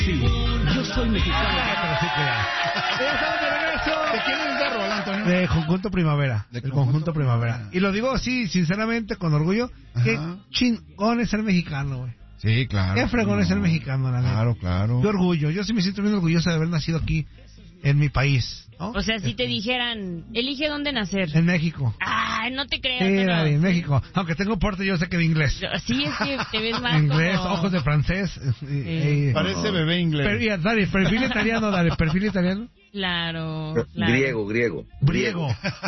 Sí, yo soy mexicano. Estamos de regreso. ¿De quién es esa rola, Antonio? De Conjunto Primavera. De El Conjunto Primavera. Y lo digo así, sinceramente, con orgullo. Ajá. Qué chingón es ser mexicano, güey. Sí, claro. Qué fregón es ser mexicano, la neta. Claro, claro. Qué orgullo. Yo sí me siento bien orgulloso de haber nacido aquí, en mi país, ¿no? O sea, si te dijeran, elige dónde nacer. En México. Ah, no te creas. Sí, no. Daddy, en México. Aunque tengo porte, yo sé que de inglés. Sí, es que te ves más Inglés, como... ojos de francés. Parece bebé inglés. Pero, Daddy, perfil italiano, Daddy, perfil italiano. Claro. Griego. Briago. Griego,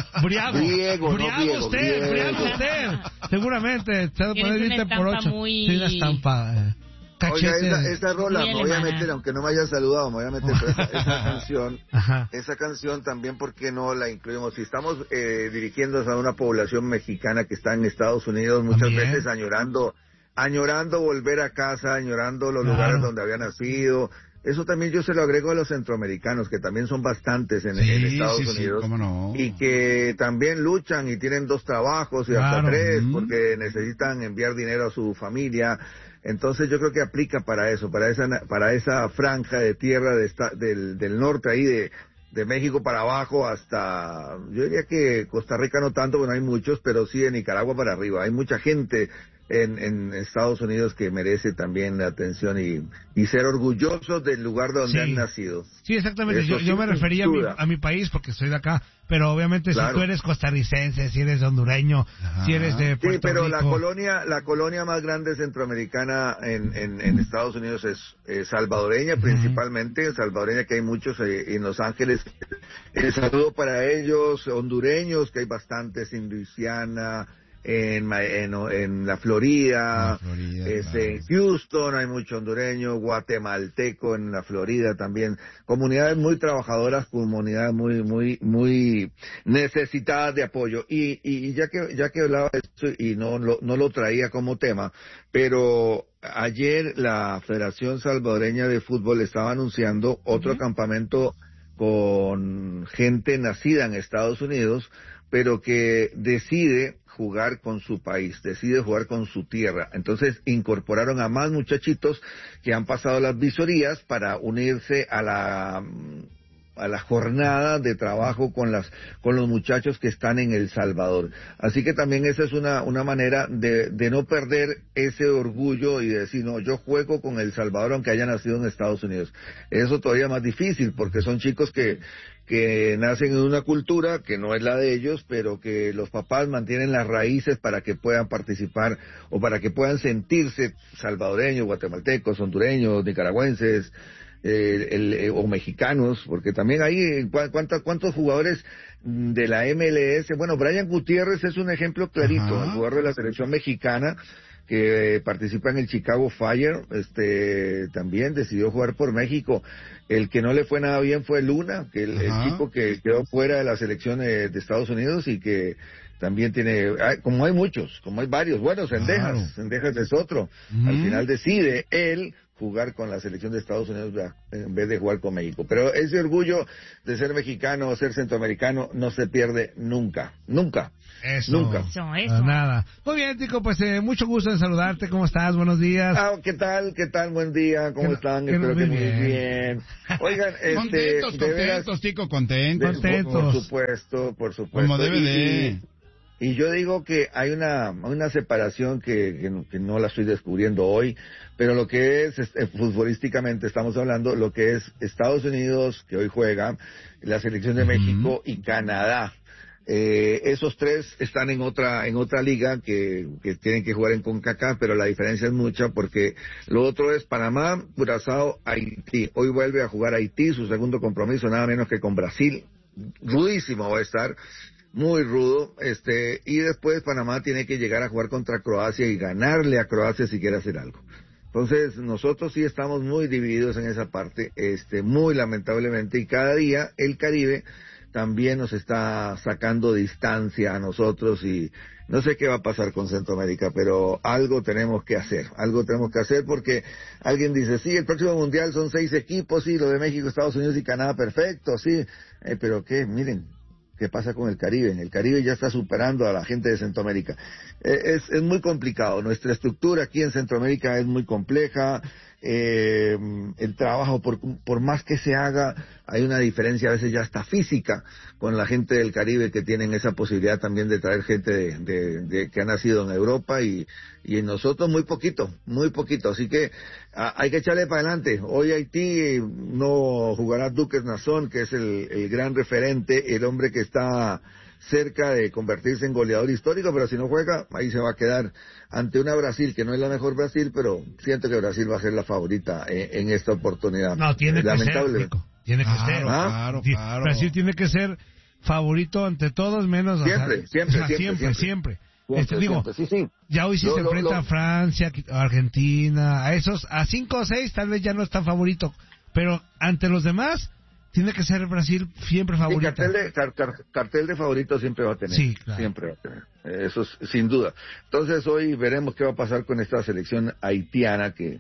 no griego, usted, briago usted. Seguramente, se va a poner Tienes una 20 por estampa 8. muy- Sí, una estampa. Oiga, Cachete. esa rola Muy me voy a alemana. meter, aunque no me haya saludado, me voy a meter, pero Ajá. esa canción también, ¿por qué no la incluimos? Si estamos dirigiéndonos a una población mexicana que está en Estados Unidos, muchas También. veces añorando volver a casa, añorando los Claro. lugares donde había nacido. Eso también yo se lo agrego a los centroamericanos, que también son bastantes en Estados Unidos. cómo no. Y que también luchan y tienen 2 trabajos y Claro. hasta 3, porque necesitan enviar dinero a su familia. Entonces yo creo que aplica para eso, para esa franja de tierra del norte ahí de México para abajo hasta, yo diría que Costa Rica no tanto, porque no hay muchos, pero sí de Nicaragua para arriba. Hay mucha gente en Estados Unidos que merece también la atención y ser orgullosos del lugar donde han nacido. Sí, exactamente. Eso Yo me sin refería duda. a mi país porque soy de acá. Pero obviamente Claro. si tú eres costarricense, si eres hondureño, Ajá. si eres de Puerto Sí, pero Rico. la colonia más grande centroamericana en Estados Unidos es salvadoreña, principalmente, salvadoreña, que hay muchos en Los Ángeles. Saludo para ellos, hondureños, que hay bastantes en Luisiana, en la Florida, claro. en Houston hay mucho hondureño, guatemalteco en la Florida también, comunidades muy trabajadoras, comunidades muy necesitadas de apoyo. Y ya que hablaba de esto y no lo traía como tema, pero ayer la Federación Salvadoreña de Fútbol estaba anunciando otro campamento con gente nacida en Estados Unidos, pero que decide jugar con su país, decide jugar con su tierra. Entonces incorporaron a más muchachitos que han pasado las visorías para unirse a la jornada de trabajo con los muchachos que están en El Salvador. Así que también esa es una manera de no perder ese orgullo y de decir, no, yo juego con El Salvador aunque haya nacido en Estados Unidos. Eso todavía más difícil porque son chicos que nacen en una cultura que no es la de ellos, pero que los papás mantienen las raíces para que puedan participar o para que puedan sentirse salvadoreños, guatemaltecos, hondureños, nicaragüenses, o mexicanos, porque también hay cuántos jugadores de la MLS. Bueno, Brian Gutiérrez es un ejemplo clarito, el jugador de la selección mexicana que participa en el Chicago Fire, también decidió jugar por México. El que no le fue nada bien fue Luna, que el chico que quedó fuera de la selección de Estados Unidos y que también como hay varios, bueno, Cendejas es otro. Al final decide él jugar con la selección de Estados Unidos en vez de jugar con México. Pero ese orgullo de ser mexicano o ser centroamericano no se pierde nunca. Eso. Nunca. Eso. Nada. Muy bien, Tico, pues mucho gusto en saludarte. ¿Cómo estás? Buenos días. ¿Qué tal? Buen día. ¿Cómo están? Espero que muy bien. Oigan, contentos, Tico, contentos. Por supuesto. Como debe de. Y yo digo que hay una separación que no la estoy descubriendo hoy, pero lo que es futbolísticamente estamos hablando, lo que es Estados Unidos, que hoy juega, la selección de México y Canadá. Esos tres están en otra liga que tienen que jugar en CONCACAF, pero la diferencia es mucha porque lo otro es Panamá, Curazao, Haití. Hoy vuelve a jugar Haití, su segundo compromiso, nada menos que con Brasil. Rudísimo va a estar. Muy rudo, y después Panamá tiene que llegar a jugar contra Croacia y ganarle a Croacia si quiere hacer algo. Entonces, nosotros sí estamos muy divididos en esa parte, muy lamentablemente, y cada día el Caribe también nos está sacando distancia a nosotros y no sé qué va a pasar con Centroamérica, pero algo tenemos que hacer porque alguien dice, sí, el próximo mundial son 6 equipos, sí, lo de México, Estados Unidos y Canadá, perfecto, sí, pero qué, miren, ¿qué pasa con el Caribe? El Caribe ya está superando a la gente de Centroamérica. Es muy complicado. Nuestra estructura aquí en Centroamérica es muy compleja. el trabajo, por más que se haga, hay una diferencia a veces ya hasta física con la gente del Caribe, que tienen esa posibilidad también de traer gente de que ha nacido en Europa, y nosotros muy poquito, así que hay que echarle para adelante. Hoy Haití no jugará Duques Nazón, que es el gran referente, el hombre que está cerca de convertirse en goleador histórico, pero si no juega, ahí se va a quedar ante una Brasil que no es la mejor Brasil, pero siento que Brasil va a ser la favorita en esta oportunidad. No, tiene que ser, Nico. Tiene que ser. Claro. Brasil tiene que ser favorito ante todos, menos... Siempre. Sí. Ya hoy sí se enfrenta a Francia, a Argentina, a 5 o 6 tal vez ya no es tan favorito, pero ante los demás tiene que ser Brasil siempre favorito. Cartel de favorito siempre va a tener. Sí, claro. Siempre va a tener. Eso es, sin duda. Entonces hoy veremos qué va a pasar con esta selección haitiana que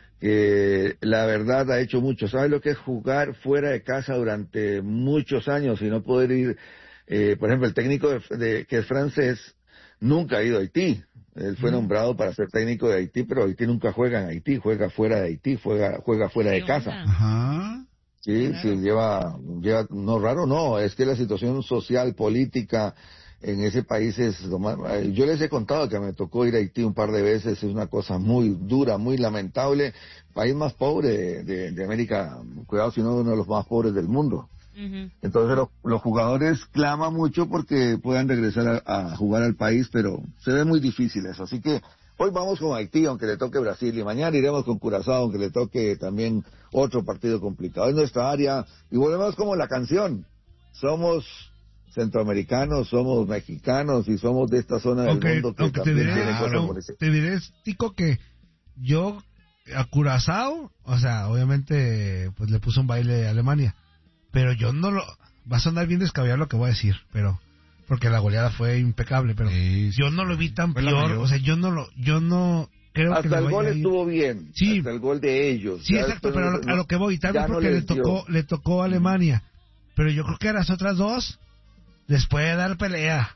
la verdad ha hecho mucho. ¿Sabes lo que es jugar fuera de casa durante muchos años y no poder ir? Por ejemplo, el técnico que es francés nunca ha ido a Haití. Él fue nombrado para ser técnico de Haití, pero Haití nunca juega en Haití, juega fuera de Haití, juega fuera de casa. Ajá. Sí, claro. sí, lleva, no raro, no, es que la situación social, política en ese país es, yo les he contado que me tocó ir a Haití un par de veces, es una cosa muy dura, muy lamentable, país más pobre de América, cuidado si no uno de los más pobres del mundo. Uh-huh. Entonces los jugadores claman mucho porque puedan regresar a jugar al país, pero se ve muy difícil eso, así que hoy vamos con Haití, aunque le toque Brasil, y mañana iremos con Curazao, aunque le toque también otro partido complicado. Es nuestra área, y volvemos como la canción. Somos centroamericanos, somos mexicanos, y somos de esta zona del mundo que también tiene cosas bonitas. Te diré, Tico, que yo a Curazao, o sea, obviamente, pues le puso un baile a Alemania, pero yo no lo... Va a sonar bien descabellado lo que voy a decir, pero... porque la goleada fue impecable, pero yo no lo vi tan peor, o sea, yo no creo que hasta el gol estuvo bien, sí, hasta el gol de ellos. Sí, exacto, pero a lo que voy, tal vez porque le tocó a Alemania, pero yo creo que a las otras dos les puede dar pelea,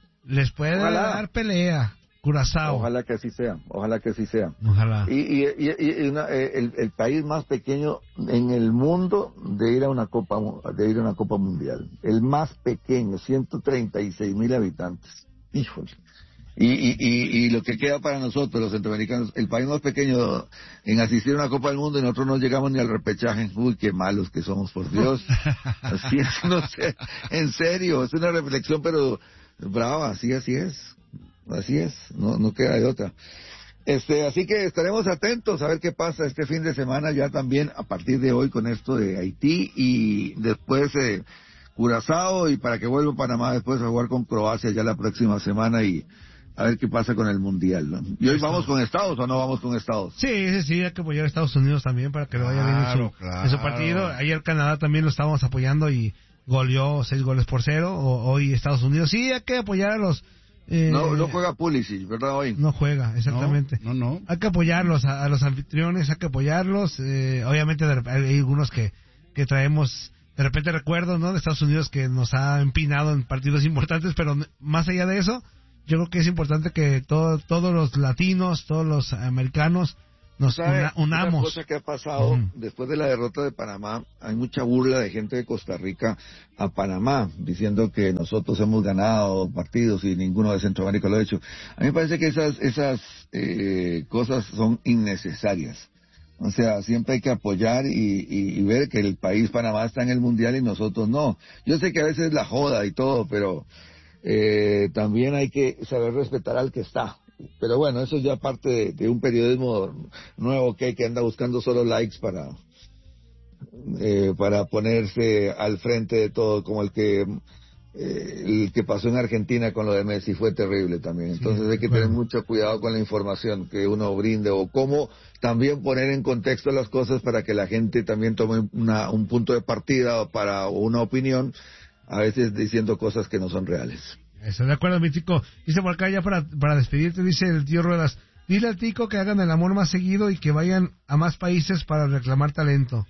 Curazao. Ojalá que así sea. Ojalá. Y el país más pequeño en el mundo de ir a una Copa Mundial, el más pequeño, 136,000 habitantes. Híjole. Y lo que queda para nosotros, los centroamericanos, el país más pequeño en asistir a una Copa del Mundo, y nosotros no llegamos ni al repechaje. Uy, qué malos que somos, por Dios. Así es, no sé, en serio, es una reflexión, pero brava, así es. Así es, no queda de otra. Así que estaremos atentos a ver qué pasa este fin de semana, ya también a partir de hoy con esto de Haití, y después Curazao, y para que vuelva Panamá después a jugar con Croacia ya la próxima semana, y a ver qué pasa con el Mundial, ¿no? ¿Y hoy vamos con Estados o no vamos con Estados? Sí, hay que apoyar a Estados Unidos también para que lo vaya bien en su partido. Ayer Canadá también lo estábamos apoyando y goleó 6-0. Hoy Estados Unidos, sí, hay que apoyar a los... no juega Pulisic, ¿verdad? Hoy no juega, exactamente. No. Hay que apoyarlos, a los anfitriones, hay que apoyarlos. Obviamente hay algunos que traemos de repente recuerdos, ¿no? De Estados Unidos que nos ha empinado en partidos importantes, pero más allá de eso, yo creo que es importante que todos los latinos, todos los americanos nos unamos. Una cosa que ha pasado después de la derrota de Panamá, hay mucha burla de gente de Costa Rica a Panamá, diciendo que nosotros hemos ganado partidos y ninguno de Centroamérica lo ha hecho. A mí me parece que esas cosas son innecesarias. O sea, siempre hay que apoyar y ver que el país Panamá está en el Mundial y nosotros no. Yo sé que a veces la joda y todo, pero también hay que saber respetar al que está. Pero bueno, eso es ya parte de un periodismo nuevo que anda buscando solo likes para ponerse al frente de todo, como el que pasó en Argentina con lo de Messi fue terrible también. Entonces hay que tener mucho cuidado con la información que uno brinde, o cómo también poner en contexto las cosas para que la gente también tome un punto de partida o una opinión, a veces diciendo cosas que no son reales. Eso, de acuerdo, mi Tico. Dice por acá ya para despedirte, dice el tío Ruedas, dile al Tico que hagan el amor más seguido y que vayan a más países para reclamar talento.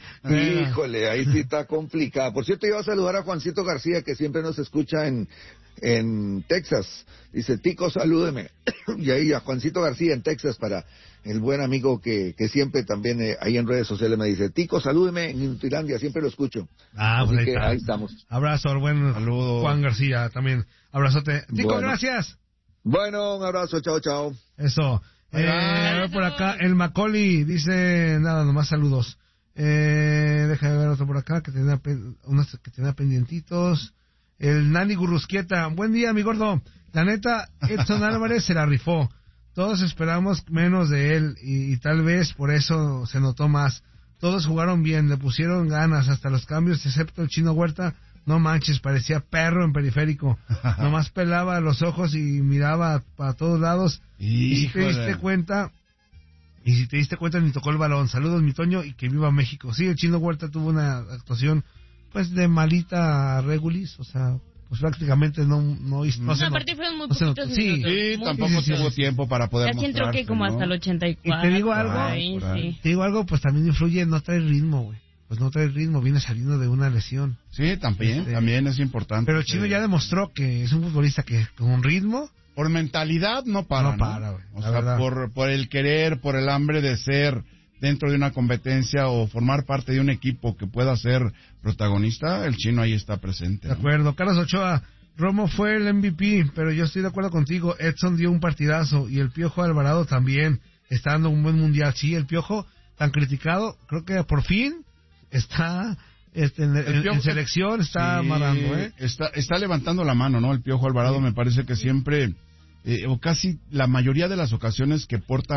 Híjole, ahí sí está complicado. Por cierto, iba a saludar a Juancito García, que siempre nos escucha en en Texas. Dice, Tico, salúdeme. Y ahí a Juancito García en Texas, para el buen amigo que siempre también ahí en redes sociales me dice, Tico, salúdeme en Inutilandia, siempre lo escucho. Pues Así que ahí estamos. Abrazo al buen Saludos. Juan García también. Abrazote. Tico, Bueno. Gracias. Bueno, un abrazo, chao, chao. Eso. A ver por acá, el Macaulay dice, nada, nomás saludos. Déjame ver otro por acá, que tenía unos que tenía pendientitos. El Nani Gurrusquieta, buen día, mi gordo. La neta, Edson Álvarez se la rifó. Todos esperamos menos de él y tal vez por eso se notó más. Todos jugaron bien, le pusieron ganas, hasta los cambios, excepto el Chino Huerta. No manches, parecía perro en periférico. Nomás pelaba los ojos y miraba para todos lados. Y si te diste cuenta, ni tocó el balón. Saludos, mi Toño, y que viva México. Sí, el Chino Huerta tuvo una actuación, pues, de malita regulis, o sea, pues prácticamente no hizo. Aparte fueron muy poquitos minutos. Sí, tampoco tuvo tiempo para poder Casi entró que como hasta el 84. Y te digo algo, pues también influye, no trae ritmo, güey. Pues no trae ritmo, viene saliendo de una lesión. Sí, también es importante. Pero Chino ya demostró que es un futbolista que con un ritmo... Por mentalidad no para, güey. O sea, por el querer, por el hambre de ser dentro de una competencia o formar parte de un equipo que pueda ser protagonista, el Chino ahí está presente. De acuerdo. Carlos Ochoa, Romo fue el MVP, pero yo estoy de acuerdo contigo. Edson dio un partidazo y el Piojo Alvarado también está dando un buen mundial. Sí, el Piojo, tan criticado, creo que por fin está en selección, está amarrando, Está levantando la mano, ¿no? El Piojo Alvarado me parece que siempre, o casi la mayoría de las ocasiones que porta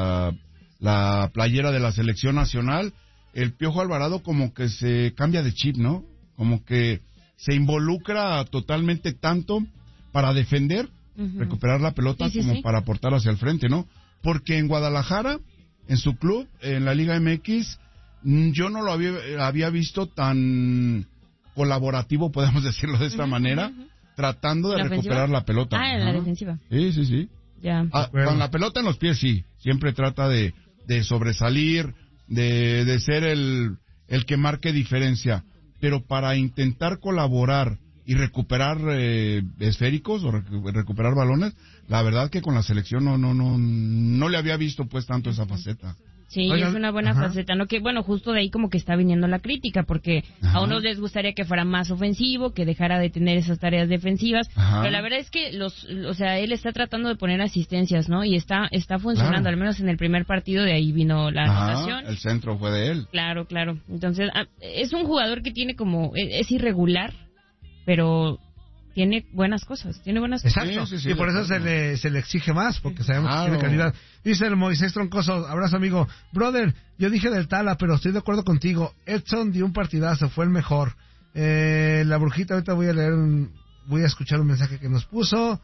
la playera de la selección nacional, el Piojo Alvarado como que se cambia de chip, ¿no? Como que se involucra totalmente tanto para defender, recuperar la pelota, como para aportar hacia el frente, ¿no? Porque en Guadalajara, en su club, en la Liga MX, yo no lo había visto tan colaborativo, podemos decirlo de esta manera, tratando de recuperar la pelota. En la defensiva. Sí. Ya. Con la pelota en los pies, sí. Siempre trata de sobresalir, de ser el que marque diferencia. Pero para intentar colaborar y recuperar esféricos o recuperar balones, la verdad que con la selección no le había visto pues tanto esa faceta. Sí, es una buena faceta, ¿no? Que bueno, justo de ahí como que está viniendo la crítica, porque a unos les gustaría que fuera más ofensivo, que dejara de tener esas tareas defensivas, pero la verdad es que él está tratando de poner asistencias, ¿no? Y está funcionando, al menos en el primer partido, de ahí vino la anotación. El centro fue de él. Claro. Entonces, es un jugador que tiene es irregular, pero tiene buenas cosas. Exacto. Sí, y por eso se le exige más, porque sabemos que tiene calidad. Dice el Moisés Troncoso, abrazo amigo. Brother, yo dije del Tala, pero estoy de acuerdo contigo. Edson dio un partidazo, fue el mejor. La Brujita, ahorita voy a escuchar un mensaje que nos puso.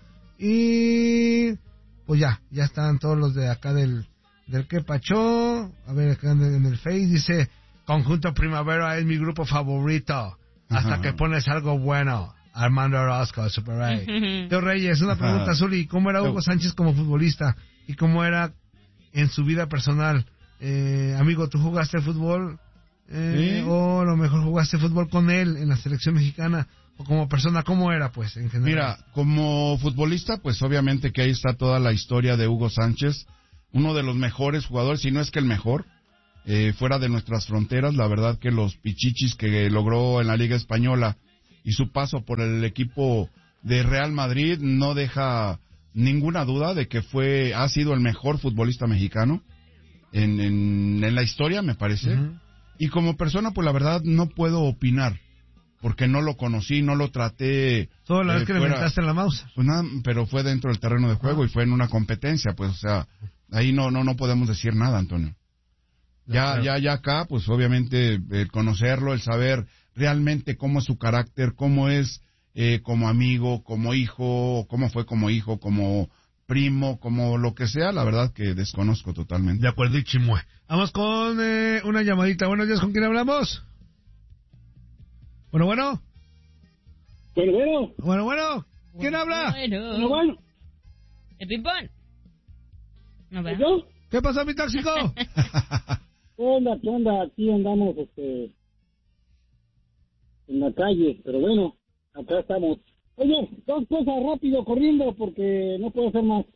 Y pues ya están todos los de acá del que pachó. A ver, acá en el Face dice, Conjunto Primavera es mi grupo favorito. Hasta que pones algo bueno. Armando Orozco, Super Ray. Teo Reyes, una pregunta, Zuli. ¿Cómo era Hugo Sánchez como futbolista? ¿Y cómo era en su vida personal? Amigo, ¿tú jugaste fútbol? ¿O a lo mejor jugaste fútbol con él en la selección mexicana? ¿O como persona, cómo era, pues, en general? Mira, como futbolista, pues, obviamente que ahí está toda la historia de Hugo Sánchez. Uno de los mejores jugadores, si no es que el mejor, fuera de nuestras fronteras. La verdad que los pichichis que logró en la Liga Española y su paso por el equipo de Real Madrid no deja ninguna duda de que ha sido el mejor futbolista mexicano en la historia, me parece. Y como persona, pues la verdad no puedo opinar, porque no lo conocí, no lo traté. Toda la vez que le inventaste la mouse. Pues nada, pero fue dentro del terreno de juego y fue en una competencia, pues, o sea, ahí no podemos decir nada, Antonio. Ya acá, pues obviamente el conocerlo, el saber realmente cómo es su carácter, cómo es como amigo, como hijo, cómo fue como hijo, como primo, como lo que sea, la verdad que desconozco totalmente. De acuerdo, y chimue. Vamos con una llamadita. Buenos días, ¿con quién hablamos? Bueno. ¿Quién habla? Bueno. El ping-pong. No veo. ¿Yo? ¿Qué pasó, mi tóxico? ¿Qué onda? Aquí andamos, en la calle, pero bueno, acá estamos. Oye, dos cosas rápido, corriendo, porque no puedo hacer más.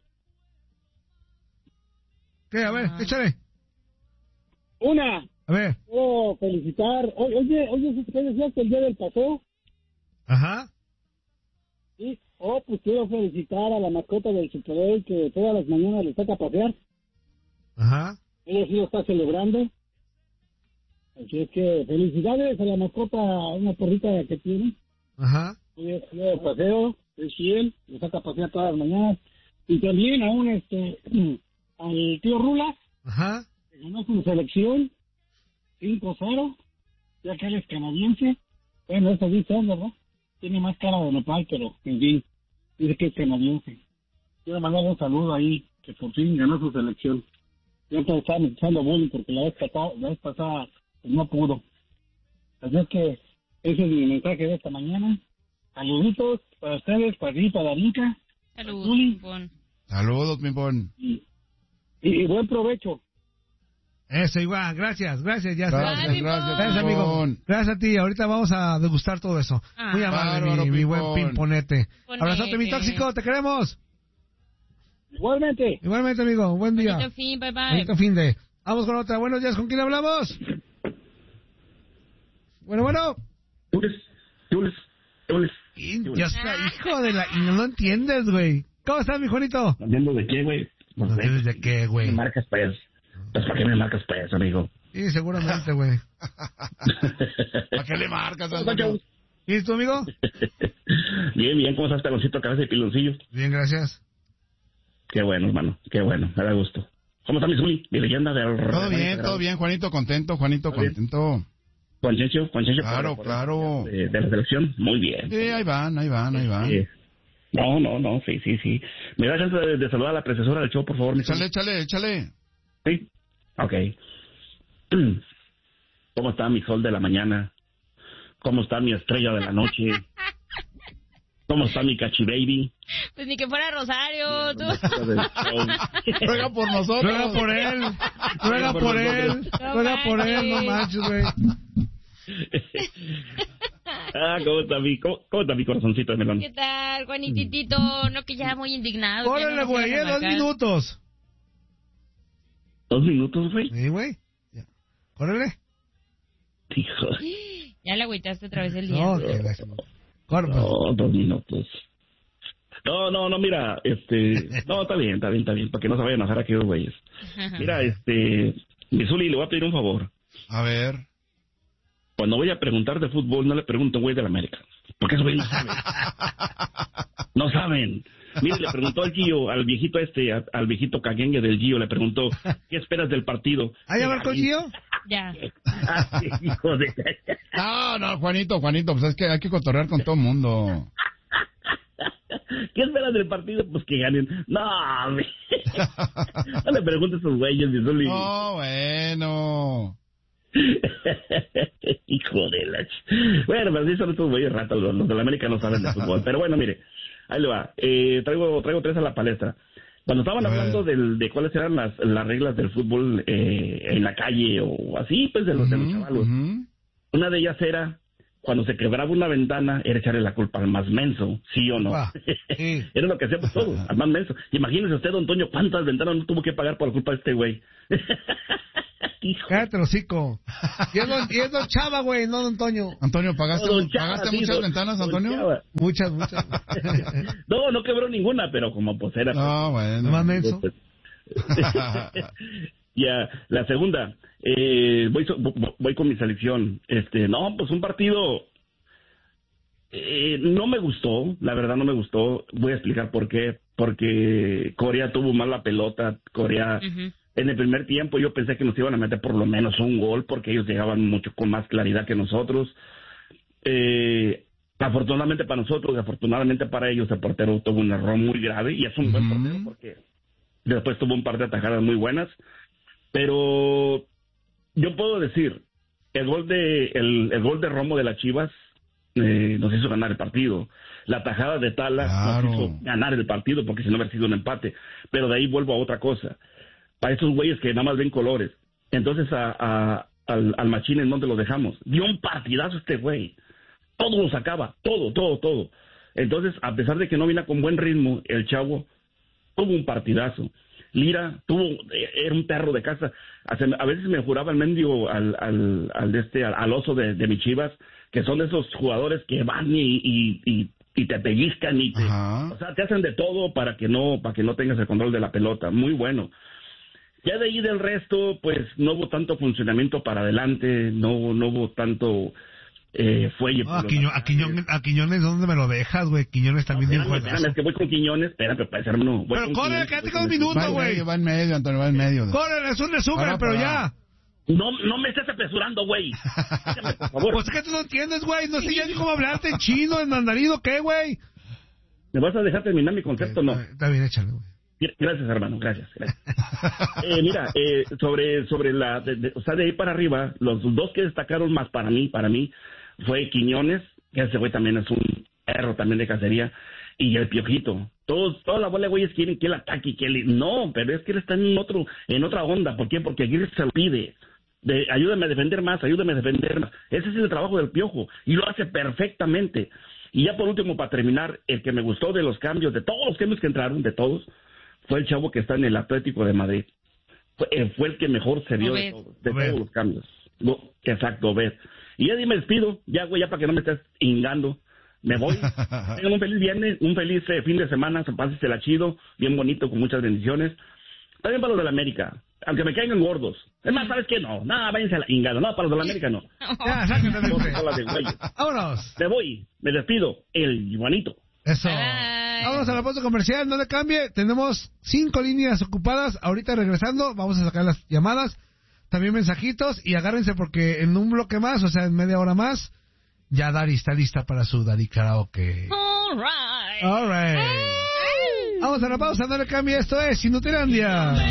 ¿Qué? A ver, échale. Una, A ver. quiero felicitar. Oye, ¿qué decías que el día del paseo? Ajá. Sí. Pues quiero felicitar a la mascota del Super Bowl que todas las mañanas le saca a pasear. Ajá. Ella sí lo está celebrando. Así es que felicidades a la mascota, una porrita que tiene. Ajá. Ella de paseo, es fiel, le saca a pasear todas las mañanas. Y también aún al tío Rula, Ajá. que ganó su selección 5-0, ya que él es canadiense. Bueno, eso dice, ¿verdad? Tiene más cara de nopal, pero en fin, dice que es canadiense. Quiero mandar un saludo ahí, que por fin ganó su selección. Yo estaba echando bullying porque la vez pasada pues no pudo. Así es que ese es mi mensaje de esta mañana. Saluditos para ustedes, para ti, para Darinka. Saludos, Juli. Pimpón. Saludos, Pimpón. Y buen provecho. Eso, igual, gracias, ya Gracias, está. gracias, Gracias, amigo. Pimpón. Gracias a ti. Ahorita vamos a degustar todo eso. Muy amable, bárbaro, mi buen Pimpón. Pimponete. Ponete. Abrazote, mi tóxico, te queremos. Igualmente. Igualmente, amigo, buen día. Bonito fin, bye bye. Bonito fin de. Vamos con otra. Buenos días, ¿con quién hablamos? Bueno. Jules. Ya está, hijo de la... Y no lo entiendes, güey. ¿Cómo estás, mi Juanito? ¿Entiendo de qué, güey? No entiendes de qué, güey. Me marcas, pues. Pues, ¿para qué me marcas, pues, amigo? Sí, seguramente, güey. ¿Para qué le marcas, ¿Cómo Antonio? estás, ¿Y tú, amigo? Bien, ¿cómo estás, peloncito, cabeza y piloncillo? Bien, gracias. Qué bueno, hermano, qué bueno, me da gusto. ¿Cómo está mi Zuli? Mi leyenda del... Todo bien, Juanito, contento. Juanchencho. Claro. De la selección, muy bien. Sí, ahí van. No, sí. ¿Me da chance de saludar a la precesora del show, por favor, mi Zuli? Échale. Sí, ok. ¿Cómo está mi sol de la mañana? ¿Cómo está mi estrella de la noche? ¿Cómo está mi cachi baby? Pues ni que fuera Rosario, tú. Ruega por nosotros. Ruega por él. No manches, güey. ¿Cómo está mi corazoncito de melón? ¿Qué tal, Juanititito? No, que ya muy indignado. Órale, güey, 2 minutos. 2 minutos, güey. Sí, güey. Ya. Órale. Hijo. Ya le agüitaste otra vez el día. No, que la... No, 2 minutos. No, mira, no, está bien, para que no se vayan a enojar aquellos güeyes. Mira, mi Zuli, le voy a pedir un favor. A ver. Cuando voy a preguntar de fútbol, no le pregunto a un güey de la América. Porque esos güeyes no saben. No saben. Mire, le preguntó al Gio, al viejito caguengue del Gio, le preguntó, ¿qué esperas del partido? ¿Hay a ver con Gio? Ya. Hijo de... No, Juanito, pues es que hay que cotorrear con todo el mundo. ¿Qué esperas del partido? Pues que ganen. No, no le preguntes a esos güeyes, mi Zuli. No, bueno. Hijo de la... Bueno, pero sí son estos güeyes ratas, los de la América no saben de fútbol. Pero bueno, mire, ahí le va. Traigo 3 a la palestra. Cuando estaban hablando de cuáles eran las reglas del fútbol en la calle o así, pues de los chavalos. Una de ellas era, cuando se quebraba una ventana, era echarle la culpa al más menso, ¿sí o no? Sí. Era lo que hacíamos todos, al más menso. Imagínese usted, don Toño, cuántas ventanas no tuvo que pagar por la culpa de este güey. Cállate, hocico. Y es don Chava, güey, no don Toño. Antonio, ¿pagaste muchas ventanas, Antonio? Chava. Muchas. No quebró ninguna, pero como pues era... No, bueno. Más menso. Ya, la segunda, voy con mi selección. Pues un partido no me gustó, la verdad no me gustó. Voy a explicar por qué. Porque Corea tuvo mal la pelota. Corea, en el primer tiempo yo pensé que nos iban a meter por lo menos un gol, porque ellos llegaban mucho con más claridad que nosotros. Afortunadamente para nosotros, afortunadamente para ellos, el portero tuvo un error muy grave, y es un buen portero porque después tuvo un par de atajadas muy buenas. Pero yo puedo decir, el gol de Romo de las Chivas nos hizo ganar el partido. La tajada de Tala nos hizo ganar el partido, porque si no hubiera sido un empate. Pero de ahí vuelvo a otra cosa. Para esos güeyes que nada más ven colores. Entonces al Machín, ¿en dónde lo dejamos? Dio un partidazo este güey. Todo lo sacaba, todo. Entonces, a pesar de que no vino con buen ritmo, el chavo tuvo un partidazo. Lira era un perro de casa. A veces me juraba el mendigo al oso de mi Chivas, que son de esos jugadores que van y te pellizcan y o sea, te hacen de todo para que no tengas el control de la pelota. Muy bueno. Ya de ahí del resto, pues no hubo tanto funcionamiento para adelante, no hubo tanto fuelle. No, a Quiñones, ¿dónde me lo dejas, güey? Quiñones también bien juega. Es que voy con Quiñones, espérate, hermano. Pero corre, quédate con un minuto, güey. Va en medio, Antonio, va en medio. Corre, es un resumen, pero ya. No me estés apresurando, güey. Por favor. Pues es que tú no entiendes, güey. No sé ya ni cómo hablarte en chino, en mandarín, ¿qué, güey? ¿Me vas a dejar terminar mi concepto o no? Está bien, échale, güey. Gracias, hermano, gracias. Mira, sobre la... o sea, de ahí para arriba, los dos que destacaron más para mí, fue Quiñones, que ese güey también es un perro también de cacería, y el Piojito. Toda la bola de güeyes quieren que él ataque y que él... No, pero es que él está en otra onda. ¿Por qué? Porque Aguirre se lo pide. Ayúdame a defender más. Ese es el trabajo del Piojo, y lo hace perfectamente. Y ya por último, para terminar, el que me gustó de los cambios, de todos los cambios que entraron, de todos, fue el chavo que está en el Atlético de Madrid. Fue el que mejor se vio de todos los cambios. Exacto, Obed. Y ya me despido, ya güey, ya para que no me estés ingando. Me voy. Tengan un feliz viernes, un feliz fin de semana, pásensela chido, bien bonito, con muchas bendiciones. También para los de la América, aunque me caigan gordos. Es más, ¿sabes qué? No, váyanse a la ingada. No, para los de la América no. Ya, vámonos. Me voy, me despido, el Juanito. Eso. Vamos a la pausa comercial, no le cambie. Tenemos 5 líneas ocupadas. Ahorita regresando, vamos a sacar las llamadas, también mensajitos, y agárrense porque en un bloque más, o sea, en media hora más, ya Dari está lista para su Dari Karaoke. All right. Vamos a la pausa, no le cambie. Esto es Inutilandia.